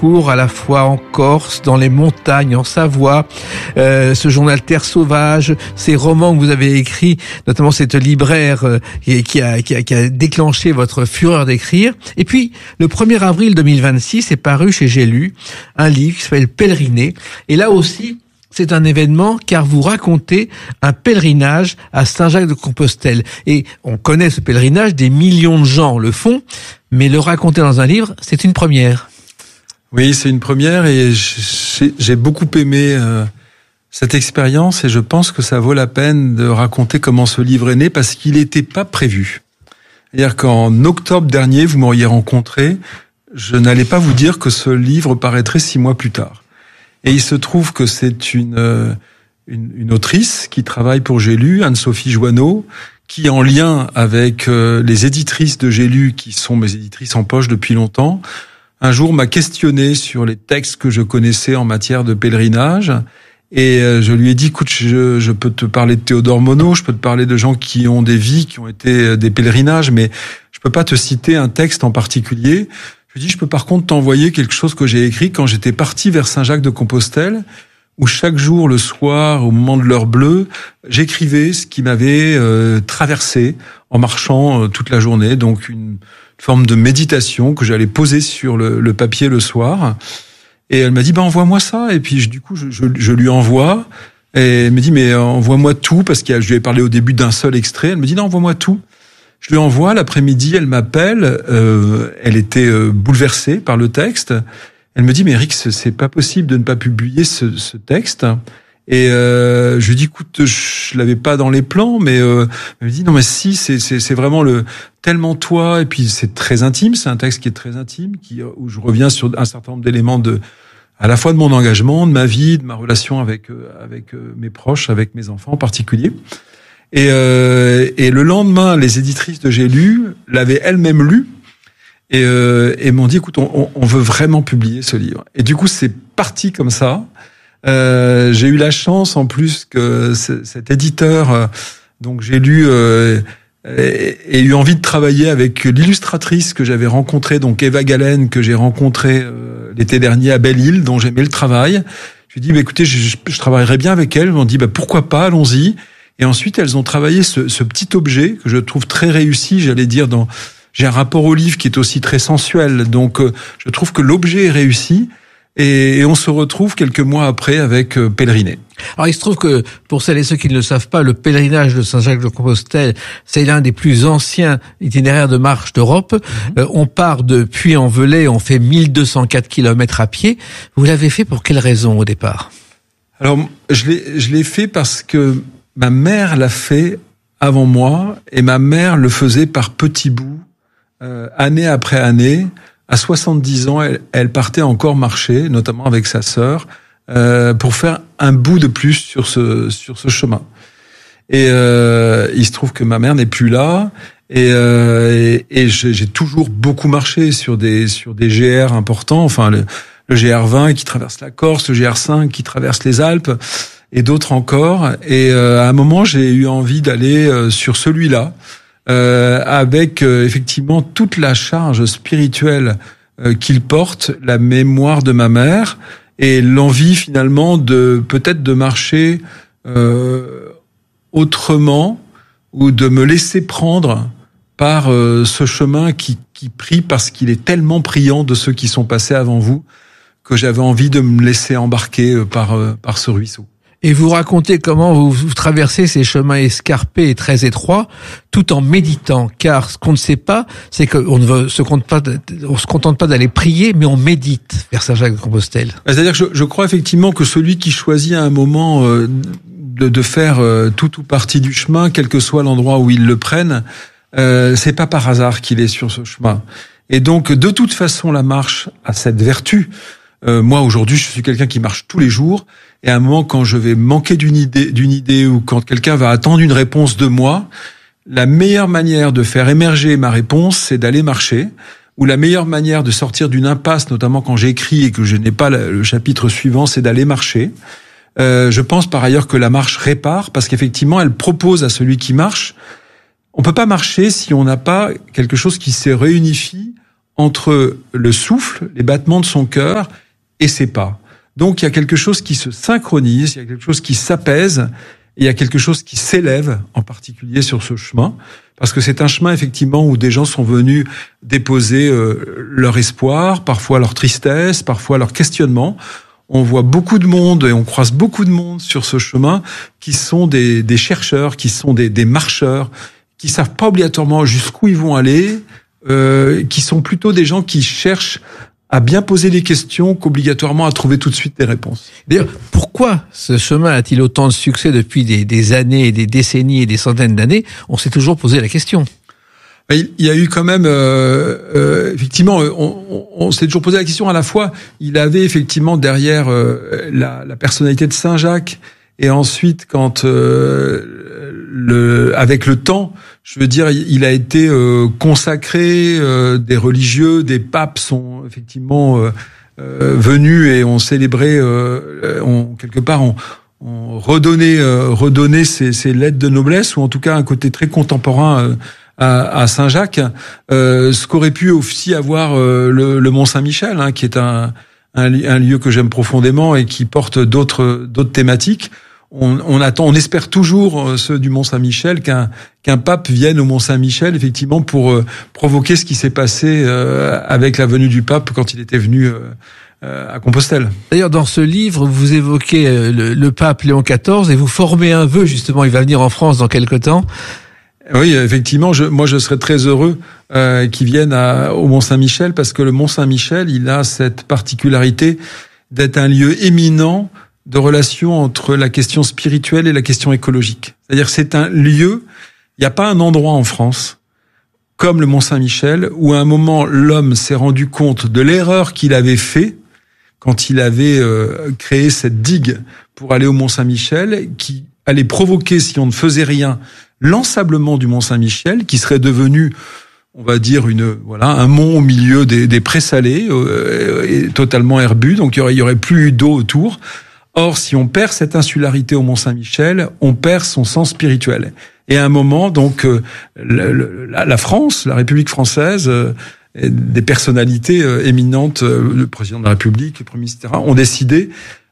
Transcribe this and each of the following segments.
parcours à la fois en Corse, dans les montagnes, en Savoie, ce journal Terre sauvage, ces romans que vous avez écrits, notamment cette libraire qui a déclenché votre fureur d'écrire. Et puis, le 1er avril 2026 est paru chez J'ai lu un livre qui s'appelle Pèleriner. Et là aussi, c'est un événement car vous racontez un pèlerinage à Saint-Jacques-de-Compostelle. Et on connaît ce pèlerinage, des millions de gens le font, mais le raconter dans un livre, c'est une première. Oui, c'est une première et j'ai beaucoup aimé cette expérience et je pense que ça vaut la peine de raconter comment ce livre est né parce qu'il n'était pas prévu. C'est-à-dire qu'en octobre dernier, vous m'auriez rencontré, je n'allais pas vous dire que ce livre paraîtrait 6 mois plus tard. Et il se trouve que c'est une autrice qui travaille pour J'ai lu, Anne-Sophie Joanneau, qui en lien avec les éditrices de J'ai lu, qui sont mes éditrices en poche depuis longtemps, un jour m'a questionné sur les textes que je connaissais en matière de pèlerinage. Et je lui ai dit, écoute, je peux te parler de Théodore Monod, je peux te parler de gens qui ont des vies, qui ont été des pèlerinages, mais je peux pas te citer un texte en particulier. Je lui dis, je peux par contre t'envoyer quelque chose que j'ai écrit quand j'étais parti vers Saint-Jacques-de-Compostelle, où chaque jour, le soir, au moment de l'heure bleue, j'écrivais ce qui m'avait traversé en marchant toute la journée. Donc une forme de méditation que j'allais poser sur le papier le soir. Et elle m'a dit, envoie-moi ça. Et puis du coup, je lui envoie. Et elle me dit, mais envoie-moi tout, parce que je lui ai parlé au début d'un seul extrait. Elle me dit, non, envoie-moi tout. Je lui envoie, l'après-midi, elle m'appelle, elle était bouleversée par le texte. Elle me dit, mais Eric, c'est pas possible de ne pas publier ce texte. Et je lui dis, écoute, je l'avais pas dans les plans, mais elle me dit, non mais si, c'est vraiment tellement toi, et puis c'est très intime, c'est un texte qui est très intime, où je reviens sur un certain nombre d'éléments à la fois de mon engagement, de ma vie, de ma relation avec mes proches, avec mes enfants en particulier. Et le lendemain, les éditrices de J'ai lu l'avaient elles-mêmes lu et m'ont dit, écoute, on veut vraiment publier ce livre. Et du coup, c'est parti comme ça. J'ai eu la chance, en plus, que cet éditeur, donc J'ai lu, ait eu envie de travailler avec l'illustratrice que j'avais rencontrée, donc Eva Galen, que j'ai rencontrée l'été dernier à Belle-Île, dont j'aimais le travail. Je lui ai dit, écoutez, je travaillerai bien avec elle. Ils m'ont dit, pourquoi pas, allons-y. Et ensuite, elles ont travaillé ce petit objet que je trouve très réussi, j'allais dire, j'ai un rapport au livre qui est aussi très sensuel. Donc, je trouve que l'objet est réussi et on se retrouve quelques mois après avec Pèleriner. Alors, il se trouve que, pour celles et ceux qui ne le savent pas, le pèlerinage de Saint-Jacques-de-Compostelle, c'est l'un des plus anciens itinéraires de marche d'Europe. On part de Puy-en-Velay, on fait 1204 kilomètres à pied. Vous l'avez fait pour quelle raison au départ? Alors, je l'ai fait parce que ma mère l'a fait avant moi, et ma mère le faisait par petits bouts, année après année. À 70 ans, elle partait encore marcher, notamment avec sa sœur, pour faire un bout de plus sur ce chemin. Et il se trouve que ma mère n'est plus là, et j'ai toujours beaucoup marché sur des GR importants, enfin le GR20 qui traverse la Corse, le GR5 qui traverse les Alpes, et d'autres encore. Et à un moment, j'ai eu envie d'aller sur celui-là, avec effectivement toute la charge spirituelle qu'il porte, la mémoire de ma mère, et l'envie finalement peut-être de marcher autrement, ou de me laisser prendre par ce chemin qui prie, parce qu'il est tellement priant de ceux qui sont passés avant vous, que j'avais envie de me laisser embarquer par ce ruisseau. Et vous racontez comment vous traversez ces chemins escarpés et très étroits, tout en méditant. Car ce qu'on ne sait pas, c'est qu'on ne se contente pas d'aller prier, mais on médite vers Saint-Jacques-de-Compostelle. C'est-à-dire que je crois effectivement que celui qui choisit à un moment de faire tout ou partie du chemin, quel que soit l'endroit où il le prenne, c'est pas par hasard qu'il est sur ce chemin. Et donc, de toute façon, la marche a cette vertu. Moi, aujourd'hui, je suis quelqu'un qui marche tous les jours. Et à un moment, quand je vais manquer d'une idée, ou quand quelqu'un va attendre une réponse de moi, la meilleure manière de faire émerger ma réponse, c'est d'aller marcher. Ou la meilleure manière de sortir d'une impasse, notamment quand j'écris et que je n'ai pas le chapitre suivant, c'est d'aller marcher. Je pense par ailleurs que la marche répare, parce qu'effectivement, elle propose à celui qui marche. On peut pas marcher si on n'a pas quelque chose qui se réunifie entre le souffle, les battements de son cœur et ses pas. Donc il y a quelque chose qui se synchronise, il y a quelque chose qui s'apaise, et il y a quelque chose qui s'élève, en particulier sur ce chemin, parce que c'est un chemin effectivement où des gens sont venus déposer leur espoir, parfois leur tristesse, parfois leur questionnement. On voit beaucoup de monde et on croise beaucoup de monde sur ce chemin qui sont des chercheurs, qui sont des marcheurs, qui savent pas obligatoirement jusqu'où ils vont aller, qui sont plutôt des gens qui cherchent à bien poser des questions qu'obligatoirement à trouver tout de suite des réponses. D'ailleurs, pourquoi ce chemin a-t-il autant de succès depuis des années, et des décennies et des centaines d'années? On s'est toujours posé la question. Il y a eu quand même, effectivement, on s'est toujours posé la question à la fois. Il avait effectivement derrière la personnalité de Saint Jacques, et ensuite quand avec le temps, je veux dire, il a été consacré. Des religieux, des papes sont effectivement venus et ont célébré, quelque part, ont redonné ces lettres de noblesse, ou en tout cas un côté très contemporain à Saint-Jacques, ce qu'aurait pu aussi avoir le Mont-Saint-Michel, hein, qui est un lieu que j'aime profondément et qui porte d'autres thématiques. On espère toujours, ceux du Mont-Saint-Michel, qu'un pape vienne au Mont-Saint-Michel, effectivement, pour provoquer ce qui s'est passé avec la venue du pape quand il était venu à Compostelle. D'ailleurs, dans ce livre, vous évoquez le pape Léon XIV et vous formez un vœu, justement, il va venir en France dans quelque temps. Oui, effectivement, moi je serais très heureux qu'il vienne au Mont-Saint-Michel, parce que le Mont-Saint-Michel, il a cette particularité d'être un lieu éminent de relation entre la question spirituelle et la question écologique. C'est-à-dire que c'est un lieu, il n'y a pas un endroit en France comme le Mont-Saint-Michel où à un moment l'homme s'est rendu compte de l'erreur qu'il avait fait quand il avait créé cette digue pour aller au Mont-Saint-Michel, qui allait provoquer, si on ne faisait rien, l'ensablement du Mont-Saint-Michel, qui serait devenu, on va dire, un mont au milieu des prés salés, et totalement herbu, donc il y aurait plus d'eau autour. Or, si on perd cette insularité au Mont-Saint-Michel, on perd son sens spirituel. Et à un moment, donc, la France, la République française, des personnalités éminentes, le président de la République, le Premier ministre, ont décidé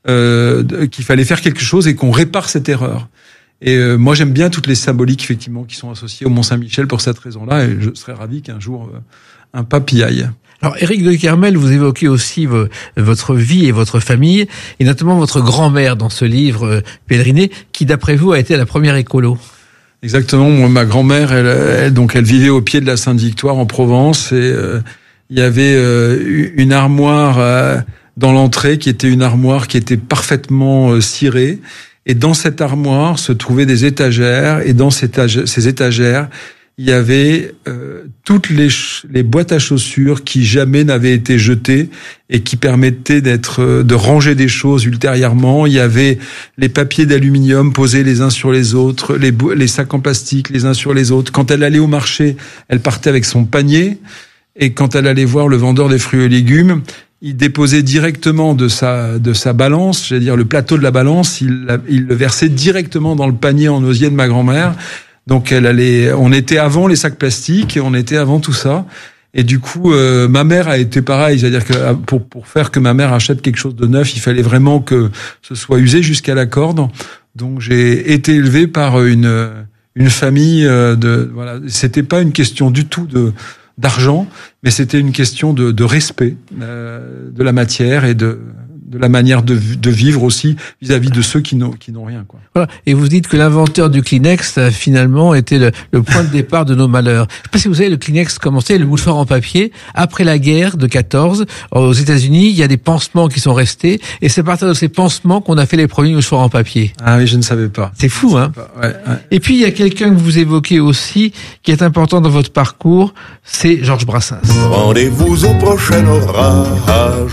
qu'il fallait faire quelque chose et qu'on répare cette erreur. Et moi, j'aime bien toutes les symboliques, effectivement, qui sont associées au Mont-Saint-Michel pour cette raison-là, et je serais ravi qu'un jour un pape y aille. Alors, Éric de Kermel, vous évoquez aussi votre vie et votre famille, et notamment votre grand-mère dans ce livre Pèleriné, qui, d'après vous, a été la première écolo. Exactement. Ma grand-mère, elle vivait au pied de la Sainte-Victoire en Provence, et il y avait une armoire dans l'entrée qui était une armoire qui était parfaitement cirée. Et dans cette armoire se trouvaient des étagères, et dans ces étagères, il y avait toutes les boîtes à chaussures qui jamais n'avaient été jetées et qui permettaient de ranger des choses ultérieurement. Il y avait les papiers d'aluminium posés les uns sur les autres, les sacs en plastique les uns sur les autres. Quand elle allait au marché, elle partait avec son panier, et quand elle allait voir le vendeur des fruits et légumes, il déposait directement de sa balance, j'allais dire le plateau de la balance, il le versait directement dans le panier en osier de ma grand-mère. Donc on était avant les sacs plastiques, on était avant tout ça. Et du coup, ma mère a été pareil, c'est-à-dire que pour faire que ma mère achète quelque chose de neuf, il fallait vraiment que ce soit usé jusqu'à la corde. Donc j'ai été élevé par une famille voilà, c'était pas une question du tout d'argent, mais c'était une question de respect de la matière et de la manière de vivre aussi vis-à-vis de ceux qui n'ont rien, quoi. Voilà. Et vous dites que l'inventeur du Kleenex a finalement été le point de départ de nos malheurs. Je sais pas si vous savez, le Kleenex commençait, le mouchoir en papier, après la guerre de 14, aux États-Unis, il y a des pansements qui sont restés, et c'est à partir de ces pansements qu'on a fait les premiers mouchoirs en papier. Ah oui, je ne savais pas. C'est fou, hein? Ouais. Et puis, il y a quelqu'un que vous évoquez aussi, qui est important dans votre parcours, c'est Georges Brassens. Rendez-vous au prochain orage.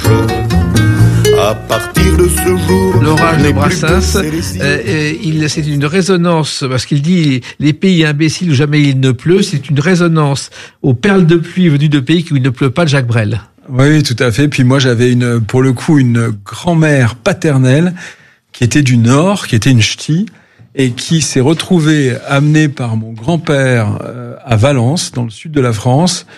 À partir de ce jour, l'orage de Brassens, c'est une résonance, parce qu'il dit les pays imbéciles où jamais il ne pleut, c'est une résonance aux perles de pluie venues de pays où il ne pleut pas, de Jacques Brel. Oui, tout à fait. Puis moi, j'avais pour le coup, une grand-mère paternelle qui était du Nord, qui était une ch'ti, et qui s'est retrouvée amenée par mon grand-père à Valence, dans le sud de la France.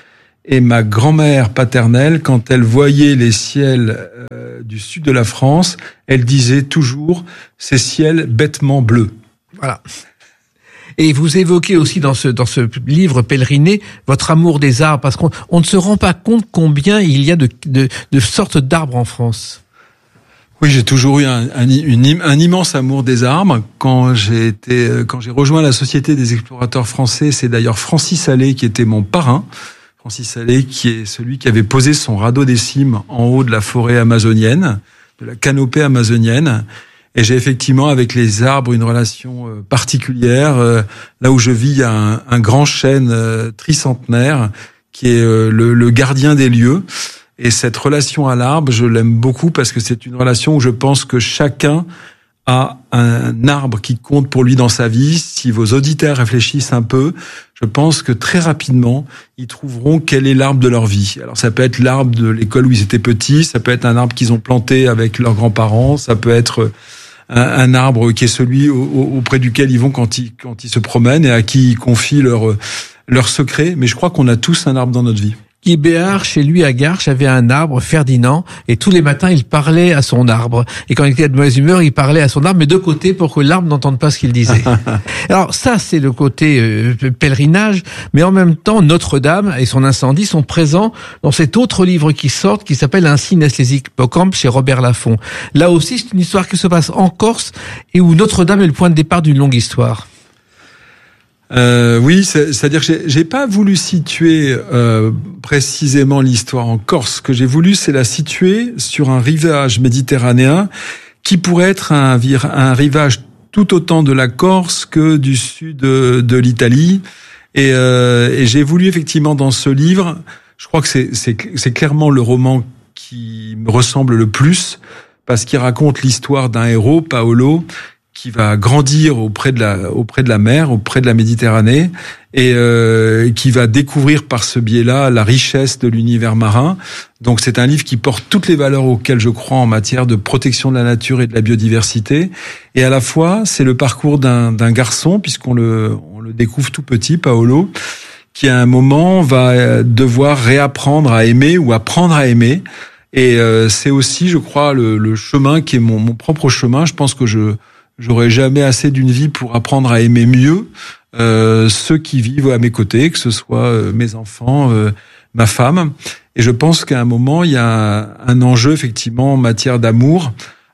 Et ma grand-mère paternelle, quand elle voyait les ciels du sud de la France, elle disait toujours « ces ciels bêtement bleus ». Voilà. Et vous évoquez aussi dans ce livre Pèleriné votre amour des arbres, parce qu'on ne se rend pas compte combien il y a de sortes d'arbres en France. Oui, j'ai toujours eu un immense amour des arbres. Quand j'ai rejoint la Société des explorateurs français, c'est d'ailleurs Francis Allais qui était mon parrain. Francis Allais, qui est celui qui avait posé son radeau des cimes en haut de la forêt amazonienne, de la canopée amazonienne. Et j'ai effectivement, avec les arbres, une relation particulière. Là où je vis, il y a un grand chêne tricentenaire qui est le gardien des lieux. Et cette relation à l'arbre, je l'aime beaucoup parce que c'est une relation où je pense que chacun a un arbre qui compte pour lui dans sa vie. Si vos auditeurs réfléchissent un peu, je pense que très rapidement, ils trouveront quel est l'arbre de leur vie. Alors ça peut être l'arbre de l'école où ils étaient petits, ça peut être un arbre qu'ils ont planté avec leurs grands-parents, ça peut être un arbre qui est celui auprès duquel ils vont quand ils se promènent et à qui ils confient leurs secrets. Mais je crois qu'on a tous un arbre dans notre vie. Guy Béard, chez lui à Garches, avait un arbre, Ferdinand, et tous les matins, il parlait à son arbre. Et quand il était de mauvaise humeur, il parlait à son arbre, mais de côté, pour que l'arbre n'entende pas ce qu'il disait. Alors ça, c'est le côté pèlerinage, mais en même temps, Notre-Dame et son incendie sont présents dans cet autre livre qui sort, qui s'appelle Ainsi naissent les hippocampes, chez Robert Laffont. Là aussi, c'est une histoire qui se passe en Corse, et où Notre-Dame est le point de départ d'une longue histoire. Oui, c'est-à-dire que j'ai pas voulu situer précisément l'histoire en Corse. Ce que j'ai voulu, c'est la situer sur un rivage méditerranéen qui pourrait être un rivage tout autant de la Corse que du sud de l'Italie. Et j'ai voulu effectivement dans ce livre, je crois que c'est clairement le roman qui me ressemble le plus parce qu'il raconte l'histoire d'un héros, Paolo, qui va grandir auprès de la mer, auprès de la Méditerranée, et qui va découvrir par ce biais-là la richesse de l'univers marin. Donc c'est un livre qui porte toutes les valeurs auxquelles je crois en matière de protection de la nature et de la biodiversité. Et à la fois, c'est le parcours d'un garçon, puisqu'on le découvre tout petit, Paolo, qui à un moment va devoir réapprendre à aimer ou apprendre à aimer. Et c'est aussi, je crois, le chemin qui est mon propre chemin. Je pense que j'aurais jamais assez d'une vie pour apprendre à aimer mieux ceux qui vivent à mes côtés, que ce soit mes enfants, ma femme. Et je pense qu'à un moment, il y a un enjeu effectivement en matière d'amour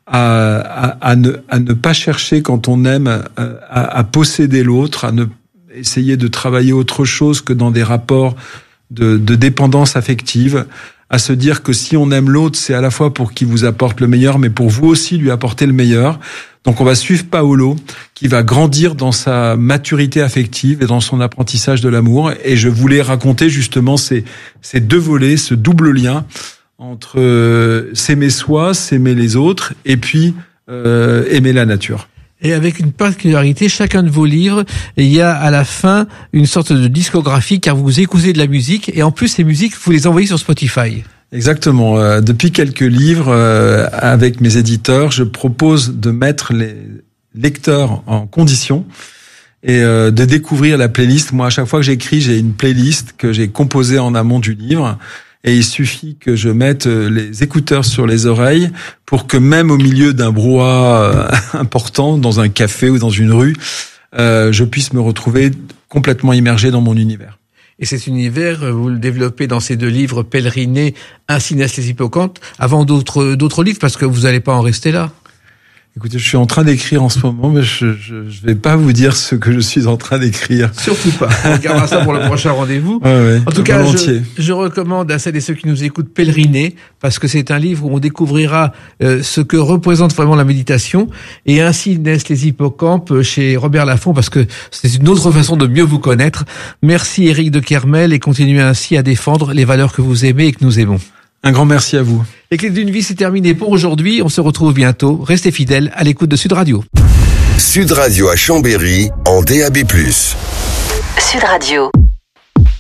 à ne pas chercher quand on aime à posséder l'autre, à ne essayer de travailler autre chose que dans des rapports de dépendance affective, à se dire que si on aime l'autre, c'est à la fois pour qu'il vous apporte le meilleur, mais pour vous aussi lui apporter le meilleur. Donc on va suivre Paolo, qui va grandir dans sa maturité affective et dans son apprentissage de l'amour. Et je voulais raconter justement ces deux volets, ce double lien entre s'aimer soi, s'aimer les autres, et puis aimer la nature. Et avec une particularité, chacun de vos livres, il y a à la fin une sorte de discographie, car vous écoutez de la musique, et en plus ces musiques, vous les envoyez sur Spotify. Exactement. Depuis quelques livres, avec mes éditeurs, je propose de mettre les lecteurs en condition et de découvrir la playlist. Moi, à chaque fois que j'écris, j'ai une playlist que j'ai composée en amont du livre. Et il suffit que je mette les écouteurs sur les oreilles pour que même au milieu d'un brouhaha important, dans un café ou dans une rue, je puisse me retrouver complètement immergé dans mon univers. Et cet univers, vous le développez dans ces deux livres, Pèleriné, Ainsi naissent les hippocampes, avant d'autres livres, parce que vous n'allez pas en rester là. Écoutez, je suis en train d'écrire en ce moment, mais je vais pas vous dire ce que je suis en train d'écrire. Surtout pas. On regardera ça pour le prochain rendez-vous. Ouais, en tout cas, je recommande à celles et ceux qui nous écoutent Pèleriné, parce que c'est un livre où on découvrira ce que représente vraiment la méditation. Et Ainsi naissent les hippocampes chez Robert Laffont, parce que c'est une autre façon de mieux vous connaître. Merci Éric de Kermel, et continuez ainsi à défendre les valeurs que vous aimez et que nous aimons. Un grand merci à vous. Les clés d'une vie, c'est terminé pour aujourd'hui. On se retrouve bientôt. Restez fidèles à l'écoute de Sud Radio. Sud Radio à Chambéry en DAB+. Sud Radio.